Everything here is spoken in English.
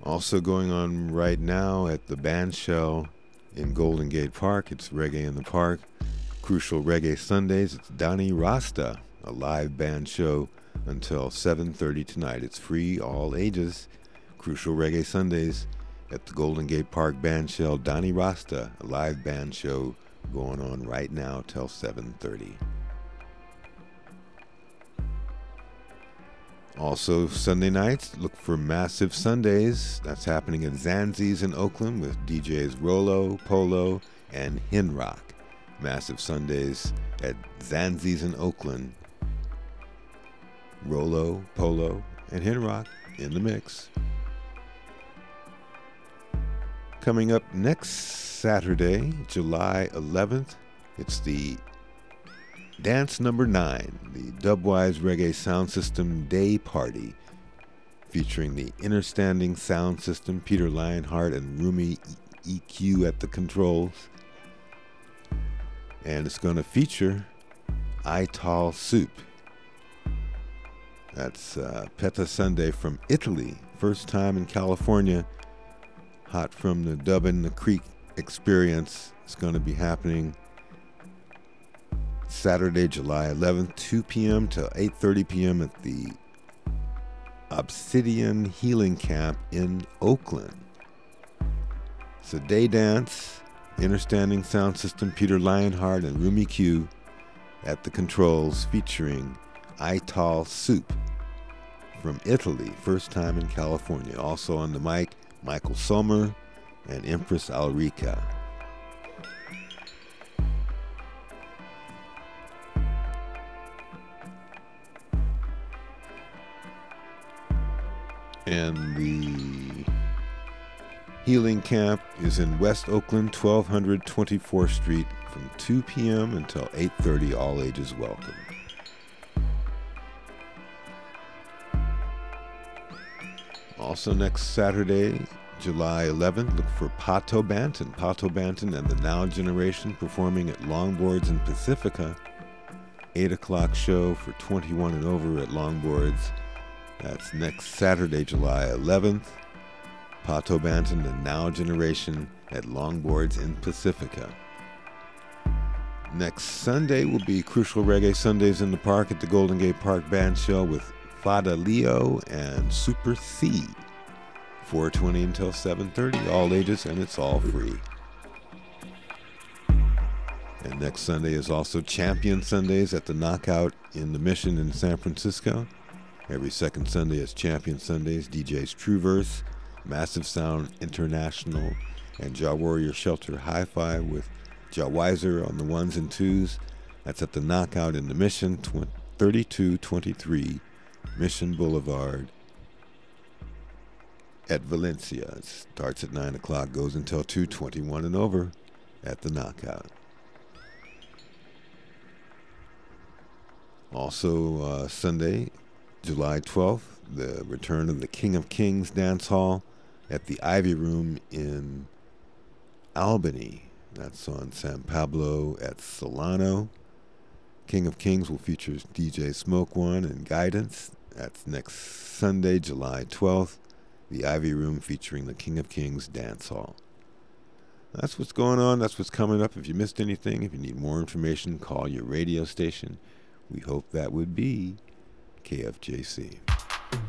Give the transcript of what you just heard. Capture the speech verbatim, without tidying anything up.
Also going on right now at the Bandshell in Golden Gate Park, it's Reggae in the Park. Crucial Reggae Sundays, it's Donnie Rasta, a live band show until seven thirty tonight. It's free, all ages. Crucial Reggae Sundays at the Golden Gate Park Bandshell, Donnie Rasta, a live band show going on right now till seven thirty. Also, Sunday nights, look for Massive Sundays. That's happening at Zanzi's in Oakland with D Js Rolo, Polo, and Hinrock. Massive Sundays at Zanzi's in Oakland. Rolo, Polo, and Hinrock in the mix. Coming up next Saturday, July eleventh, it's the Dance Number nine, the Dubwise Reggae Sound System Day Party, featuring the Understanding Sound System, Peter Lionheart and Rumi E Q at the controls. And it's going to feature Ital Soup. That's uh, Petta Sunday from Italy, first time in California, hot from the Dub in the Creek experience. It's going to be happening Saturday, July eleventh, two p.m. till eight thirty p.m. at the Obsidian Healing Camp in Oakland. It's a day dance, Understanding Sound System, Peter Lionheart and Rumi Q at the controls, featuring Ital Soup from Italy, first time in California. Also on the mic, Michael Sommer and Empress Alrika. And the Healing Camp is in West Oakland, twelve hundred twenty-fourth Street, from two p.m. until eight thirty. All ages welcome. Also next Saturday, July eleventh, look for Pato Banton. Pato Banton and the Now Generation performing at Longboards in Pacifica. eight o'clock show for twenty-one and over at Longboards. That's next Saturday, July eleventh. Pato Banton and Now Generation at Longboards in Pacifica. Next Sunday will be Crucial Reggae Sundays in the Park at the Golden Gate Park Bandshell with Fada Leo and Super C. four twenty until seven thirty, all ages, and it's all free. And next Sunday is also Champion Sundays at the Knockout in the Mission in San Francisco. Every second Sunday is Champion Sundays. D Js Trueverse, Massive Sound International, and Jah Warrior Shelter Hi-Fi with Jah Weiser on the ones and twos. That's at the Knockout in the Mission, thirty-two twenty-three Mission Boulevard at Valencia. It starts at nine o'clock, goes until two, twenty-one and over at the Knockout. Also, uh, Sunday, July twelfth, the return of the King of Kings Dance Hall at the Ivy Room in Albany. That's on San Pablo at Solano. King of Kings will feature D J Smoke One and Guidance. That's next Sunday, July twelfth, the Ivy Room featuring the King of Kings Dance Hall. That's what's going on. That's what's coming up. If you missed anything, if you need more information, call your radio station. We hope that would be K F J C.